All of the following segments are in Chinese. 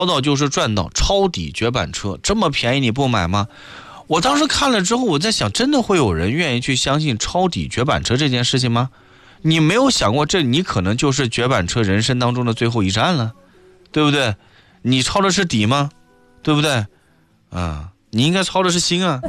到就是赚到，抄底绝版车这么便宜你不买吗？我当时看了之后，我在想，真的会有人愿意去相信抄底绝版车这件事情吗？你没有想过，这你可能就是绝版车人生当中的最后一站了，对不对？你抄的是底吗？对不对？你应该抄的是心啊。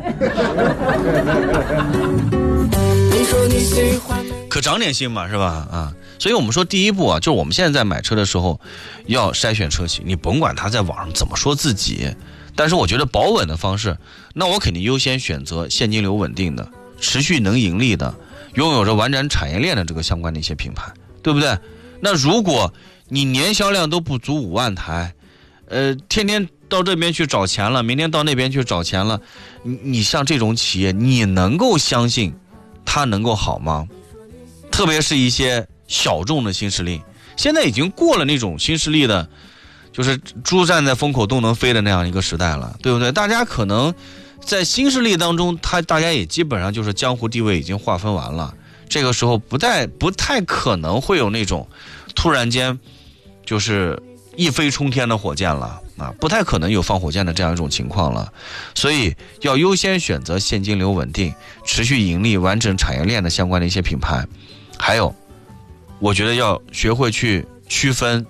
可长点心嘛，是吧？所以我们说第一步啊，就是我们现在在买车的时候要筛选车企，你甭管他在网上怎么说自己，但是我觉得保稳的方式，那我肯定优先选择现金流稳定的、持续能盈利的、拥有着完整产业链的这个相关的一些品牌，对不对？那如果你年销量都不足5万台，天天到这边去找钱了，明天到那边去找钱了，你像这种企业，你能够相信它能够好吗？特别是一些小众的新势力，现在已经过了那种新势力的就是猪站在风口都能飞的那样一个时代了，对不对？大家可能在新势力当中，大家也基本上就是江湖地位已经划分完了，这个时候不太可能会有那种突然间就是一飞冲天的火箭了不太可能有放火箭的这样一种情况了。所以要优先选择现金流稳定、持续盈利、完整产业链的相关的一些品牌。还有我觉得要学会去区分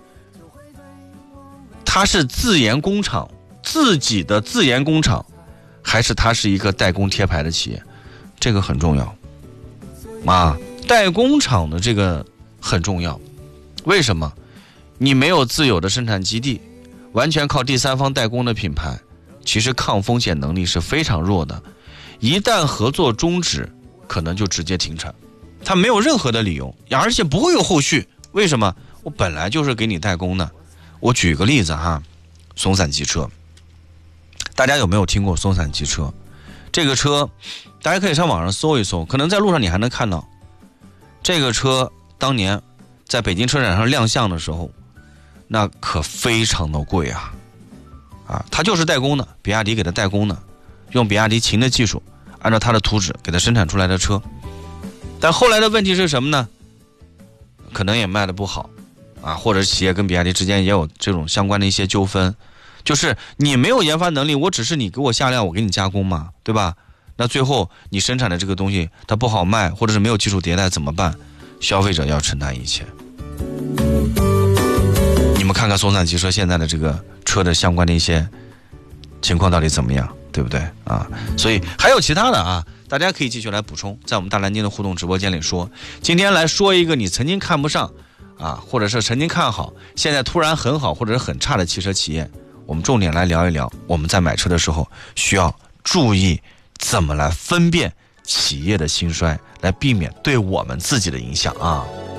它是自研工厂，自己的自研工厂，还是它是一个代工贴牌的企业，这个很重要代工厂的这个很重要。为什么？你没有自有的生产基地，完全靠第三方代工的品牌，其实抗风险能力是非常弱的，一旦合作终止，可能就直接停产，它没有任何的理由，而且不会有后续。为什么？我本来就是给你代工的。我举个例子松散机车，大家有没有听过松散机车？这个车大家可以上网上搜一搜，可能在路上你还能看到。这个车当年在北京车展上亮相的时候，那可非常的贵它就是代工的，比亚迪给它代工的，用比亚迪秦的技术，按照它的图纸给它生产出来的车。但后来的问题是什么呢？可能也卖得不好或者企业跟比亚迪之间也有这种相关的一些纠纷，就是你没有研发能力，我只是你给我下量，我给你加工嘛，对吧？那最后你生产的这个东西它不好卖，或者是没有技术迭代怎么办？消费者要承担一切。你们看看松散汽车现在的这个车的相关的一些情况到底怎么样，对不对所以还有其他的大家可以继续来补充，在我们大南京的互动直播间里说。今天来说一个你曾经看不上或者是曾经看好，现在突然很好或者是很差的汽车企业，我们重点来聊一聊我们在买车的时候需要注意怎么来分辨企业的兴衰，来避免对我们自己的影响